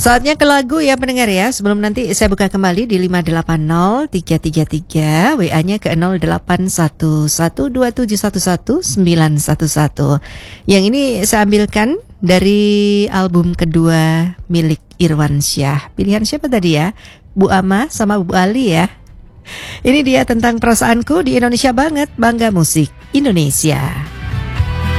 Saatnya ke lagu ya pendengar ya. Sebelum nanti saya buka kembali di 580-333, WA-nya ke 081127119111. Yang ini saya ambilkan dari album kedua milik Irwan Syah. Pilihan siapa tadi ya? Bu Ama sama Bu Ali ya. Ini dia tentang perasaanku di Indonesia banget, bangga musik Indonesia.